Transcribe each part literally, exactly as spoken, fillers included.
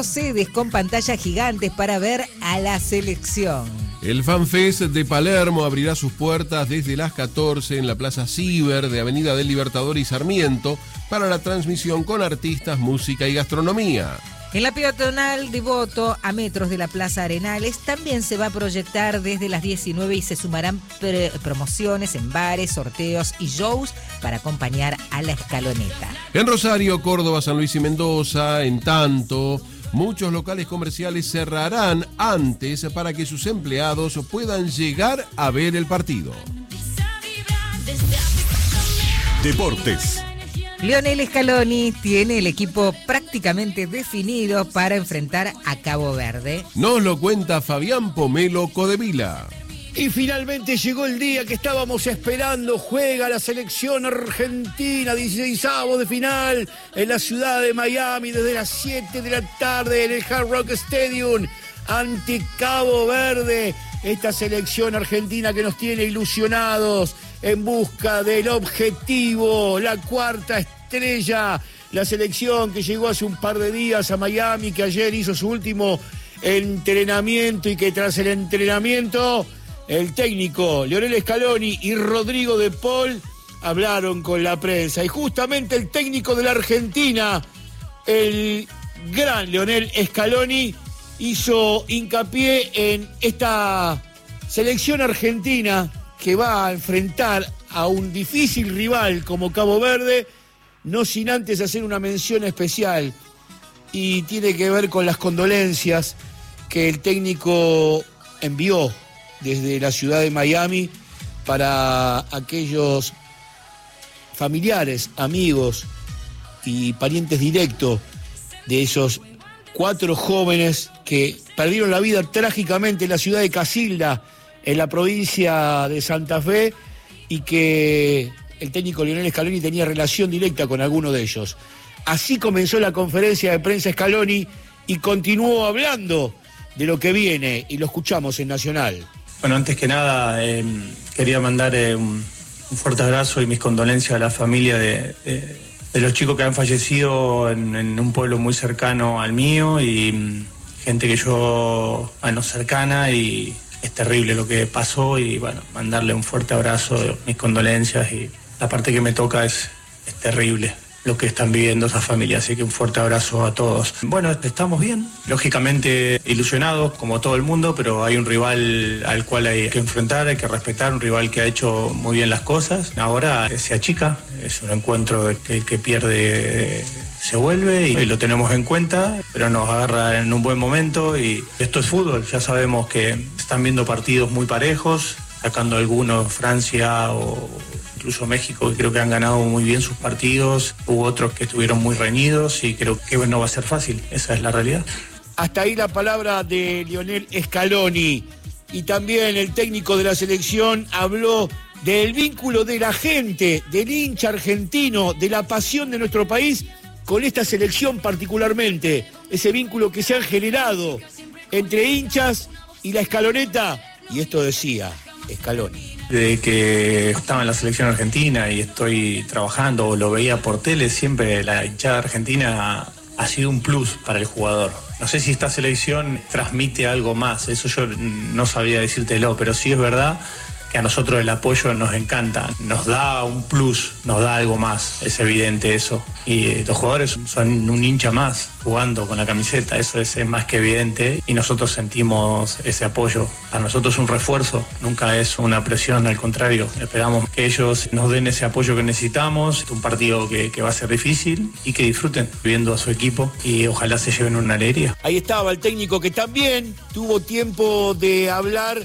sedes con pantallas gigantes para ver a la selección. El FanFest de Palermo abrirá sus puertas desde las catorce en la Plaza Ciber de Avenida del Libertador y Sarmiento para la transmisión con artistas, música y gastronomía. En la peatonal Devoto, a metros de la Plaza Arenales, también se va a proyectar desde las diecinueve y se sumarán pre- promociones en bares, sorteos y shows para acompañar a la escaloneta. En Rosario, Córdoba, San Luis y Mendoza, en tanto, muchos locales comerciales cerrarán antes para que sus empleados puedan llegar a ver el partido. Deportes. Lionel Scaloni tiene el equipo prácticamente definido para enfrentar a Cabo Verde. Nos lo cuenta Fabián Pomelo Codevila. Y finalmente llegó el día que estábamos esperando. Juega la selección argentina, dieciseisavos de final, en la ciudad de Miami, desde las siete de la tarde en el Hard Rock Stadium, ante Cabo Verde. Esta selección argentina que nos tiene ilusionados en busca del objetivo, la cuarta estrella. La selección que llegó hace un par de días a Miami, que ayer hizo su último entrenamiento y que tras el entrenamiento el técnico Lionel Scaloni y Rodrigo de Paul hablaron con la prensa. Y justamente el técnico de la Argentina, el gran Lionel Scaloni, hizo hincapié en esta selección argentina que va a enfrentar a un difícil rival como Cabo Verde, no sin antes hacer una mención especial, y tiene que ver con las condolencias que el técnico envió desde la ciudad de Miami para aquellos familiares, amigos y parientes directos de esos cuatro jóvenes que perdieron la vida trágicamente en la ciudad de Casilda, en la provincia de Santa Fe, y que el técnico Lionel Scaloni tenía relación directa con alguno de ellos. Así comenzó la conferencia de prensa Scaloni y continuó hablando de lo que viene, y lo escuchamos en Nacional. Bueno, antes que nada, eh, quería mandar eh, un, un fuerte abrazo y mis condolencias a la familia de, de, de los chicos que han fallecido en, en un pueblo muy cercano al mío, y um, gente que yo, bueno, cercana, y es terrible lo que pasó, y bueno, mandarle un fuerte abrazo, mis condolencias, y la parte que me toca es, es terrible lo que están viviendo esas familias, así que un fuerte abrazo a todos. Bueno, estamos bien, lógicamente ilusionados como todo el mundo, pero hay un rival al cual hay que enfrentar, hay que respetar, un rival que ha hecho muy bien las cosas. Ahora se achica, es un encuentro que el que pierde se vuelve, y lo tenemos en cuenta, pero nos agarra en un buen momento, y esto es fútbol. Ya sabemos que están viendo partidos muy parejos, sacando algunos Francia o incluso México, que creo que han ganado muy bien sus partidos. Hubo otros que estuvieron muy reñidos, y creo que no va a ser fácil, esa es la realidad. Hasta ahí la palabra de Lionel Scaloni. Y también el técnico de la selección habló del vínculo de la gente, del hincha argentino, de la pasión de nuestro país con esta selección particularmente, ese vínculo que se han generado entre hinchas y la escaloneta. Y esto decía Scaloni. Desde que estaba en la selección argentina y estoy trabajando o lo veía por tele, siempre la hinchada argentina ha sido un plus para el jugador. No sé si esta selección transmite algo más, eso yo no sabía decírtelo, pero sí es verdad que a nosotros el apoyo nos encanta, nos da un plus, nos da algo más, es evidente eso. Y los jugadores son un hincha más jugando con la camiseta, eso es, es más que evidente, y nosotros sentimos ese apoyo. A nosotros es un refuerzo, nunca es una presión, al contrario, esperamos que ellos nos den ese apoyo que necesitamos, un partido que, que va a ser difícil, y que disfruten viendo a su equipo, y ojalá se lleven una alegría. Ahí estaba el técnico que también tuvo tiempo de hablar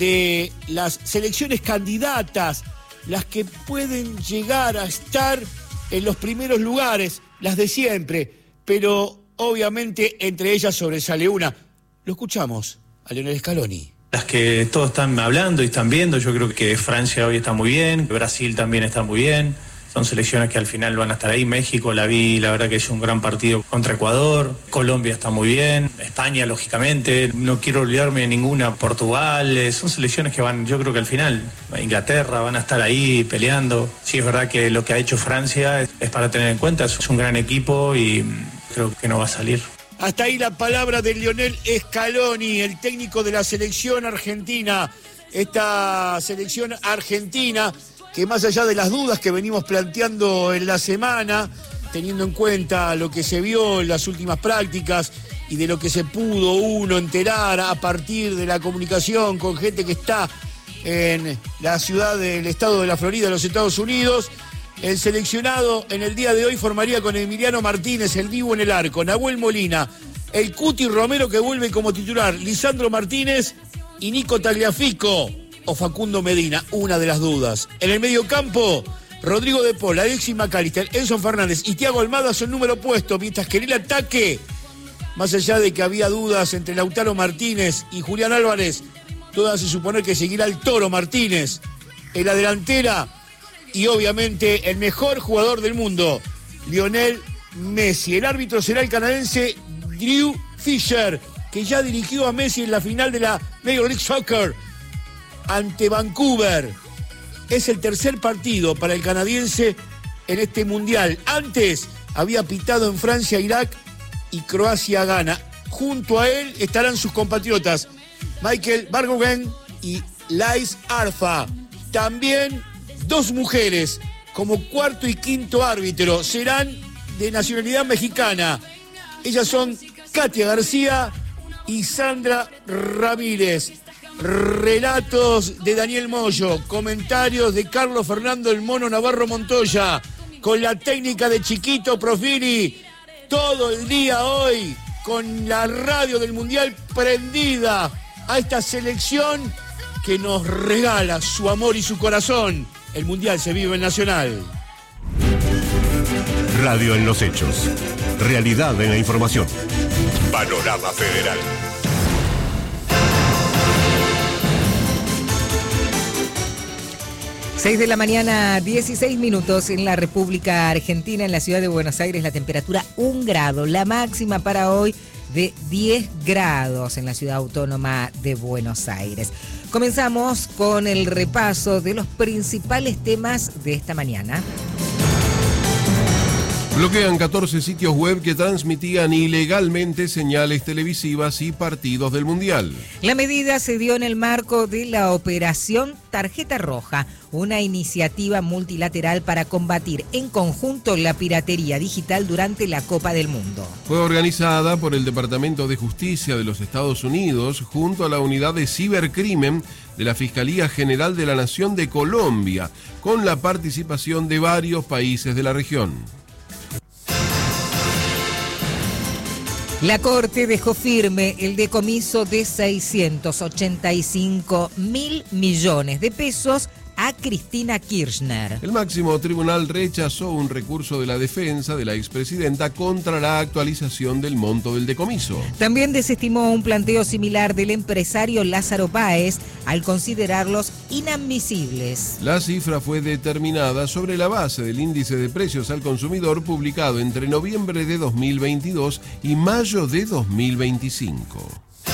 de las selecciones candidatas, las que pueden llegar a estar en los primeros lugares, las de siempre, pero obviamente entre ellas sobresale una. Lo escuchamos a Lionel Scaloni. Las que todos están hablando y están viendo, yo creo que Francia hoy está muy bien, Brasil también está muy bien. Son selecciones que al final van a estar ahí. México la vi, la verdad que es un gran partido contra Ecuador. Colombia está muy bien. España, lógicamente. No quiero olvidarme de ninguna. Portugal. Eh, son selecciones que van, yo creo que al final, Inglaterra, van a estar ahí peleando. Sí, es verdad que lo que ha hecho Francia es, es para tener en cuenta. Es un gran equipo y creo que no va a salir. Hasta ahí la palabra de Lionel Scaloni, el técnico de la selección argentina. Esta selección argentina que, más allá de las dudas que venimos planteando en la semana, teniendo en cuenta lo que se vio en las últimas prácticas y de lo que se pudo uno enterar a partir de la comunicación con gente que está en la ciudad del estado de la Florida, de los Estados Unidos, el seleccionado en el día de hoy formaría con Emiliano Martínez, el Dibu en el arco, Nahuel Molina, el Cuti Romero que vuelve como titular, Lisandro Martínez y Nico Tagliafico o Facundo Medina, una de las dudas. En el mediocampo, Rodrigo de Paul, Alexis McAllister, Enzo Fernández y Thiago Almada son número opuesto, mientras que en el ataque, más allá de que había dudas entre Lautaro Martínez y Julián Álvarez, todo hace suponer que seguirá el Toro Martínez en la delantera y obviamente el mejor jugador del mundo, Lionel Messi. El árbitro será el canadiense Drew Fisher, que ya dirigió a Messi en la final de la Major League Soccer ante Vancouver. Es el tercer partido para el canadiense en este mundial. Antes había pitado en Francia, Irak y Croacia-Ghana. Junto a él estarán sus compatriotas Michael Bargogen y Lais Arfa. También dos mujeres como cuarto y quinto árbitro serán de nacionalidad mexicana. Ellas son Katia García y Sandra Ramírez. Relatos de Daniel Moyo, comentarios de Carlos Fernando el Mono Navarro Montoya, con la técnica de Chiquito Profili, todo el día hoy, con la radio del Mundial prendida a esta selección que nos regala su amor y su corazón. El Mundial se vive en Nacional. Radio en los hechos. Realidad en la información. Panorama Federal. seis de la mañana, dieciséis minutos en la República Argentina, en la ciudad de Buenos Aires, la temperatura un grado, la máxima para hoy de diez grados en la ciudad autónoma de Buenos Aires. Comenzamos con el repaso de los principales temas de esta mañana. Bloquean catorce sitios web que transmitían ilegalmente señales televisivas y partidos del Mundial. La medida se dio en el marco de la operación Tarjeta Roja, una iniciativa multilateral para combatir en conjunto la piratería digital durante la Copa del Mundo. Fue organizada por el Departamento de Justicia de los Estados Unidos junto a la Unidad de Cibercrimen de la Fiscalía General de la Nación de Colombia, con la participación de varios países de la región. La Corte dejó firme el decomiso de seiscientos ochenta y cinco mil millones de pesos a Cristina Kirchner. El máximo tribunal rechazó un recurso de la defensa de la expresidenta contra la actualización del monto del decomiso. También desestimó un planteo similar del empresario Lázaro Báez al considerarlos inadmisibles. La cifra fue determinada sobre la base del índice de precios al consumidor publicado entre noviembre de dos mil veintidós y mayo de dos mil veinticinco.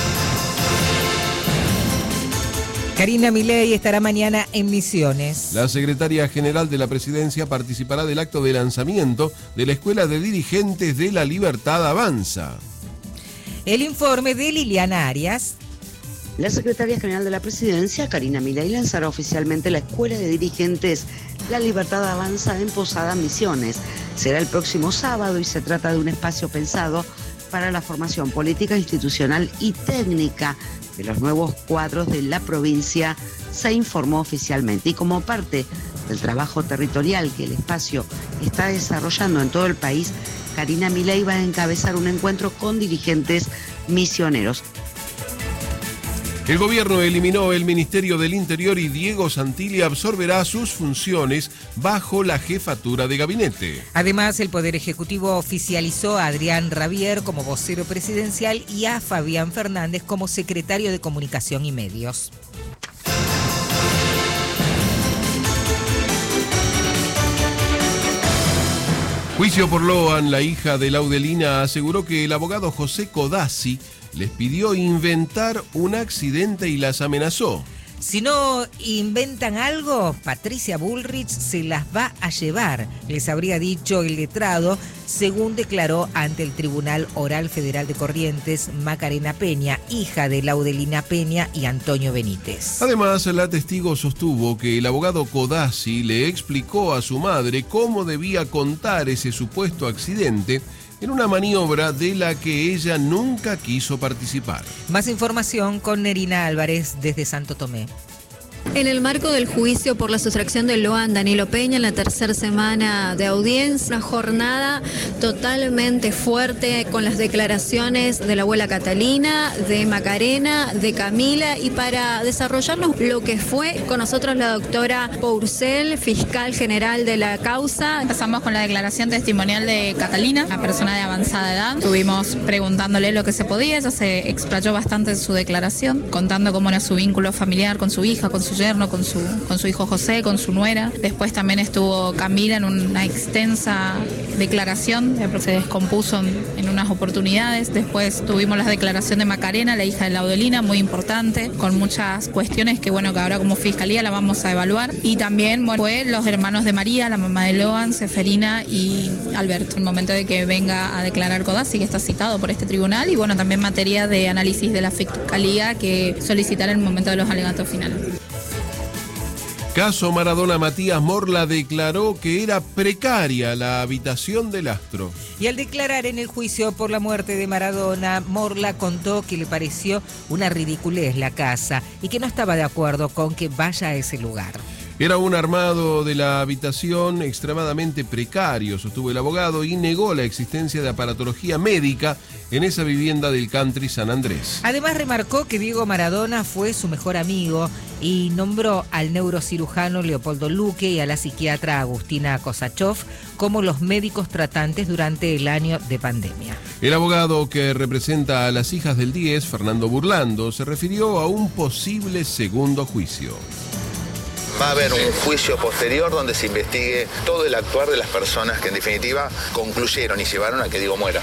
Karina Milei estará mañana en Misiones. La secretaria general de la presidencia participará del acto de lanzamiento de la Escuela de Dirigentes de la Libertad Avanza. El informe de Liliana Arias. La secretaria general de la presidencia, Karina Milei, lanzará oficialmente la Escuela de Dirigentes La Libertad Avanza en Posada Misiones. Será el próximo sábado y se trata de un espacio pensado para la formación política, institucional y técnica de los nuevos cuadros de la provincia, se informó oficialmente. Y como parte del trabajo territorial que el espacio está desarrollando en todo el país, Karina Milei va a encabezar un encuentro con dirigentes misioneros. El gobierno eliminó el Ministerio del Interior y Diego Santilli absorberá sus funciones bajo la jefatura de gabinete. Además, el Poder Ejecutivo oficializó a Adrián Rabier como vocero presidencial y a Fabián Fernández como secretario de Comunicación y Medios. Juicio por Loan, la hija de Laudelina, aseguró que el abogado José Codazzi les pidió inventar un accidente y las amenazó. Si no inventan algo, Patricia Bullrich se las va a llevar, les habría dicho el letrado, según declaró ante el Tribunal Oral Federal de Corrientes Macarena Peña, hija de Laudelina Peña y Antonio Benítez. Además, la testigo sostuvo que el abogado Codazzi le explicó a su madre cómo debía contar ese supuesto accidente en una maniobra de la que ella nunca quiso participar. Más información con Nerina Álvarez desde Santo Tomé. En el marco del juicio por la sustracción de Loan Danilo Peña en la tercera semana de audiencia, una jornada totalmente fuerte con las declaraciones de la abuela Catalina, de Macarena, de Camila, y para desarrollarnos lo que fue con nosotros la doctora Pourcel, fiscal general de la causa. Empezamos con la declaración testimonial de Catalina, una persona de avanzada edad. Estuvimos preguntándole lo que se podía, ella se explayó bastante en su declaración, contando cómo era su vínculo familiar con su hija, con su yerno, con su, con su hijo José, con su nuera. Después también estuvo Camila en una extensa declaración, se descompuso en, en unas oportunidades. Después tuvimos la declaración de Macarena, la hija de Laudelina, muy importante, con muchas cuestiones que bueno, que ahora como fiscalía la vamos a evaluar. Y también bueno, fue los hermanos de María, la mamá de Loan, Seferina y Alberto, el momento de que venga a declarar Codazzi, que está citado por este tribunal, y bueno, también materia de análisis de la fiscalía que solicitará en el momento de los alegatos finales. Caso Maradona, Matías Morla declaró que era precaria la habitación del astro. Y al declarar en el juicio por la muerte de Maradona, Morla contó que le pareció una ridiculez la casa y que no estaba de acuerdo con que vaya a ese lugar. Era un armado de la habitación extremadamente precario, sostuvo el abogado, y negó la existencia de aparatología médica en esa vivienda del country San Andrés. Además remarcó que Diego Maradona fue su mejor amigo y nombró al neurocirujano Leopoldo Luque y a la psiquiatra Agustina Kosachov como los médicos tratantes durante el año de pandemia. El abogado que representa a las hijas del diez, Fernando Burlando, se refirió a un posible segundo juicio. Va a haber un juicio posterior donde se investigue todo el actuar de las personas que en definitiva concluyeron y llevaron a que Diego muera.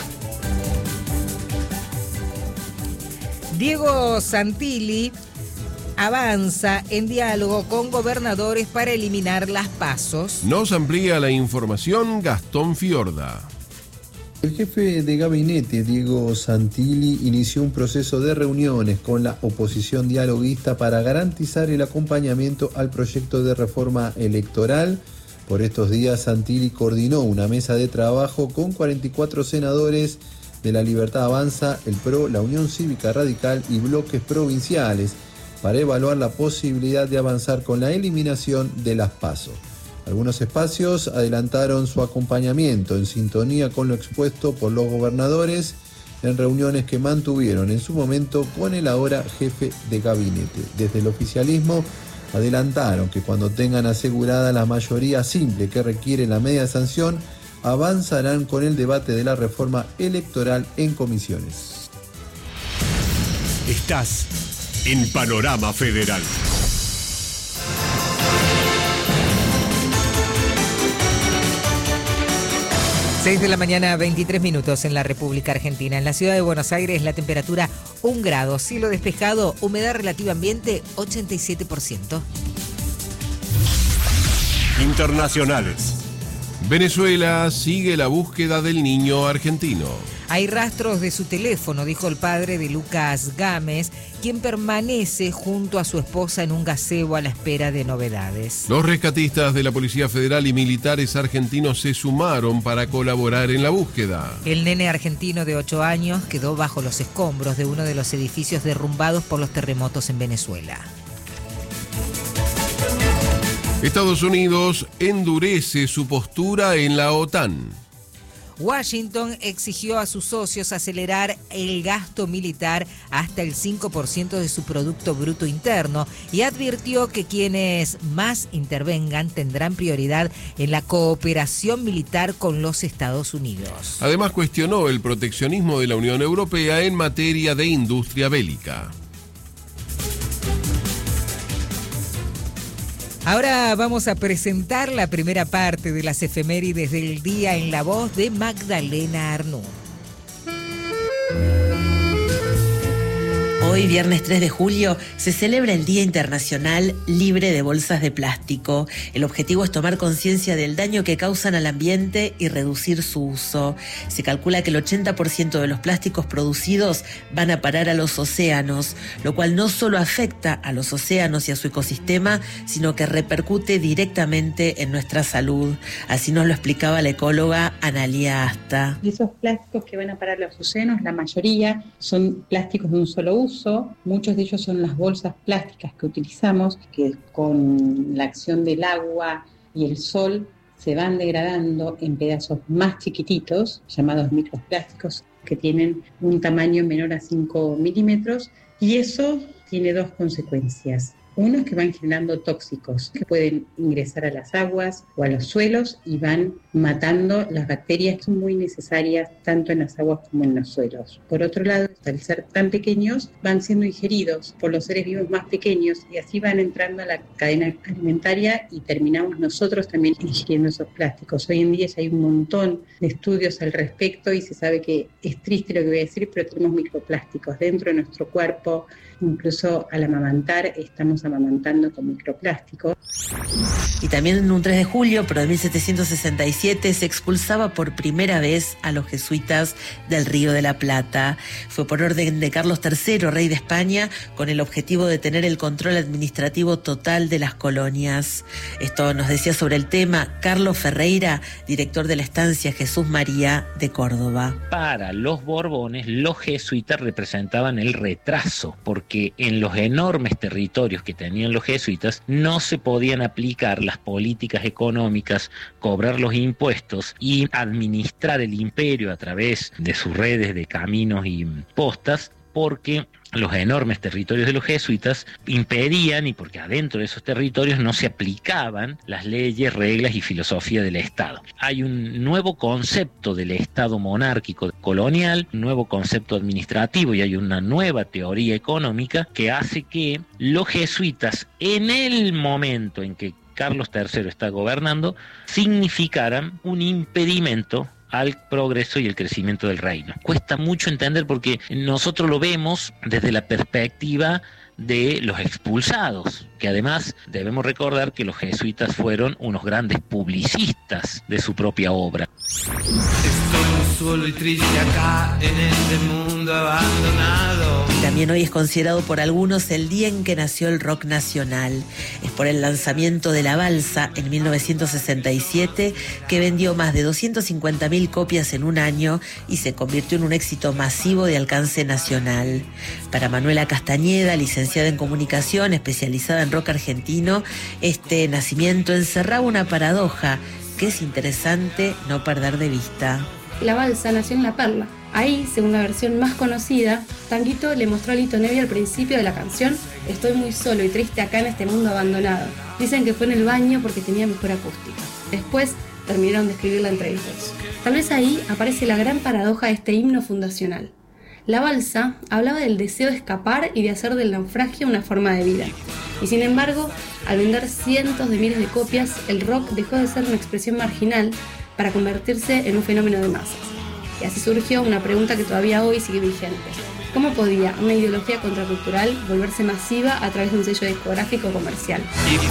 Diego Santilli avanza en diálogo con gobernadores para eliminar las pasos. Nos amplía la información Gastón Fiorda. El jefe de gabinete, Diego Santilli, inició un proceso de reuniones con la oposición dialoguista para garantizar el acompañamiento al proyecto de reforma electoral. Por estos días, Santilli coordinó una mesa de trabajo con cuarenta y cuatro senadores de La Libertad Avanza, el P R O, la Unión Cívica Radical y bloques provinciales para evaluar la posibilidad de avanzar con la eliminación de las PASO. Algunos espacios adelantaron su acompañamiento en sintonía con lo expuesto por los gobernadores en reuniones que mantuvieron en su momento con el ahora jefe de gabinete. Desde el oficialismo adelantaron que cuando tengan asegurada la mayoría simple que requiere la media sanción, avanzarán con el debate de la reforma electoral en comisiones. Estás en Panorama Federal. seis de la mañana, veintitrés minutos en la República Argentina. En la ciudad de Buenos Aires la temperatura un grado, cielo despejado, humedad relativa ambiente ochenta y siete por ciento. Internacionales. Venezuela sigue la búsqueda del niño argentino. Hay rastros de su teléfono, dijo el padre de Lucas Gámez, quien permanece junto a su esposa en un gazebo a la espera de novedades. Los rescatistas de la Policía Federal y militares argentinos se sumaron para colaborar en la búsqueda. El nene argentino de ocho años quedó bajo los escombros de uno de los edificios derrumbados por los terremotos en Venezuela. Estados Unidos endurece su postura en la OTAN. Washington exigió a sus socios acelerar el gasto militar hasta el cinco por ciento de su Producto Bruto Interno y advirtió que quienes más intervengan tendrán prioridad en la cooperación militar con los Estados Unidos. Además, cuestionó el proteccionismo de la Unión Europea en materia de industria bélica. Ahora vamos a presentar la primera parte de las efemérides del día en la voz de Magdalena Arnú. Hoy, viernes tres de julio, se celebra el Día Internacional Libre de Bolsas de Plástico. El objetivo es tomar conciencia del daño que causan al ambiente y reducir su uso. Se calcula que el ochenta por ciento de los plásticos producidos van a parar a los océanos, lo cual no solo afecta a los océanos y a su ecosistema, sino que repercute directamente en nuestra salud. Así nos lo explicaba la ecóloga Analía Asta. Esos plásticos que van a parar a los océanos, la mayoría son plásticos de un solo uso. Muchos de ellos son las bolsas plásticas que utilizamos, que con la acción del agua y el sol se van degradando en pedazos más chiquititos, llamados microplásticos, que tienen un tamaño menor a cinco milímetros, y eso tiene dos consecuencias. Uno es que van generando tóxicos que pueden ingresar a las aguas o a los suelos y van matando las bacterias que son muy necesarias tanto en las aguas como en los suelos. Por otro lado, al ser tan pequeños, van siendo ingeridos por los seres vivos más pequeños y así van entrando a la cadena alimentaria y terminamos nosotros también ingiriendo esos plásticos. Hoy en día ya hay un montón de estudios al respecto y se sabe que es triste lo que voy a decir, pero tenemos microplásticos dentro de nuestro cuerpo. Incluso al amamantar estamos amamantando con microplástico. Y también en un tres de julio, pero de mil setecientos sesenta y siete, se expulsaba por primera vez a los jesuitas del Río de la Plata. Fue por orden de Carlos tercero, rey de España, con el objetivo de tener el control administrativo total de las colonias. Esto nos decía sobre el tema Carlos Ferreira, director de la estancia Jesús María de Córdoba. Para los Borbones, los jesuitas representaban el retraso, porque que en los enormes territorios que tenían los jesuitas no se podían aplicar las políticas económicas, cobrar los impuestos y administrar el imperio a través de sus redes de caminos y postas, porque los enormes territorios de los jesuitas impedían y porque adentro de esos territorios no se aplicaban las leyes, reglas y filosofía del Estado. Hay un nuevo concepto del Estado monárquico colonial, un nuevo concepto administrativo y hay una nueva teoría económica que hace que los jesuitas, en el momento en que Carlos tercero está gobernando, significaran un impedimento al progreso y el crecimiento del reino. Cuesta mucho entender porque nosotros lo vemos desde la perspectiva de los expulsados, que además debemos recordar que los jesuitas fueron unos grandes publicistas de su propia obra. Estoy solo y triste acá en este mundo abandonado. También hoy es considerado por algunos el día en que nació el rock nacional. Es por el lanzamiento de La Balsa en mil novecientos sesenta y siete, que vendió más de doscientas cincuenta mil copias en un año y se convirtió en un éxito masivo de alcance nacional. Para Manuela Castañeda, licenciada en comunicación, especializada en rock argentino, este nacimiento encerraba una paradoja que es interesante no perder de vista. La Balsa nació en La Perla. Ahí, según la versión más conocida, Tanguito le mostró a Lito Nevia al principio de la canción: estoy muy solo y triste acá en este mundo abandonado. Dicen que fue en el baño porque tenía mejor acústica. Después terminaron de escribirla entre ellos. Tal vez ahí aparece la gran paradoja de este himno fundacional. La Balsa hablaba del deseo de escapar y de hacer del naufragio una forma de vida. Y sin embargo, al vender cientos de miles de copias, el rock dejó de ser una expresión marginal para convertirse en un fenómeno de masas. Y así surgió una pregunta que todavía hoy sigue vigente. ¿Cómo podía una ideología contracultural volverse masiva a través de un sello discográfico comercial? Y